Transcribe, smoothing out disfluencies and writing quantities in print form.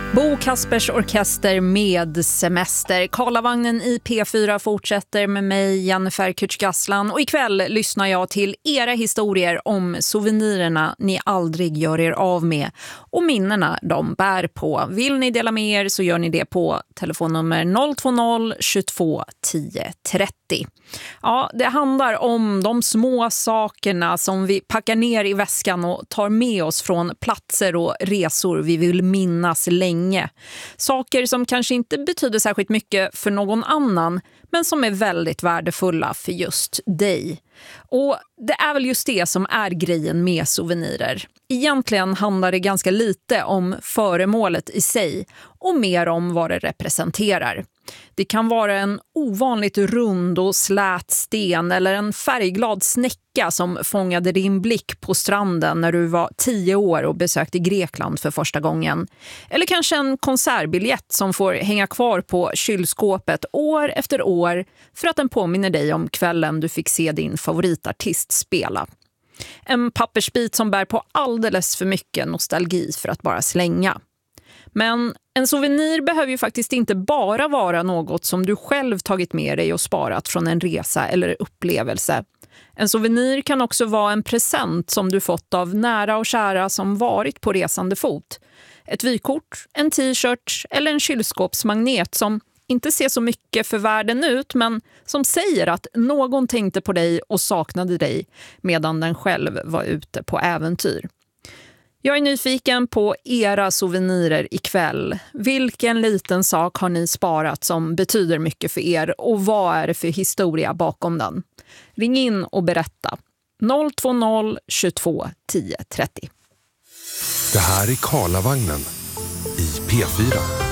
Bo Kaspers Orkester med Semester. Karlavagnen i P4 fortsätter med mig, Jennifer Küchgaslan. Och ikväll lyssnar jag till era historier om souvenirerna ni aldrig gör er av med och minnena de bär på. Vill ni dela med er så gör ni det på telefonnummer 020 22 10 30. Ja, det handlar om de små sakerna som vi packar ner i väskan och tar med oss från platser och resor vi vill minnas länge. Saker som kanske inte betyder särskilt mycket för någon annan, men som är väldigt värdefulla för just dig. Och det är väl just det som är grejen med souvenirer. Egentligen handlar det ganska lite om föremålet i sig och mer om vad det representerar. Det kan vara en ovanligt rund och slät sten eller en färgglad snäcka som fångade din blick på stranden när du var 10 år och besökte Grekland för första gången. Eller kanske en konsertbiljett som får hänga kvar på kylskåpet år efter år för att den påminner dig om kvällen du fick se din favoritartist spela. En pappersbit som bär på alldeles för mycket nostalgi för att bara slänga. Men en souvenir behöver ju faktiskt inte bara vara något som du själv tagit med dig och sparat från en resa eller upplevelse. En souvenir kan också vara en present som du fått av nära och kära som varit på resande fot. Ett vykort, en t-shirt eller en kylskåpsmagnet som inte ser så mycket för världen ut, men som säger att någon tänkte på dig och saknade dig medan den själv var ute på äventyr. Jag är nyfiken på era souvenirer ikväll. Vilken liten sak har ni sparat som betyder mycket för er och vad är det för historia bakom den? Ring in och berätta. 020 22 10 30. Det här är Karlavagnen i P4.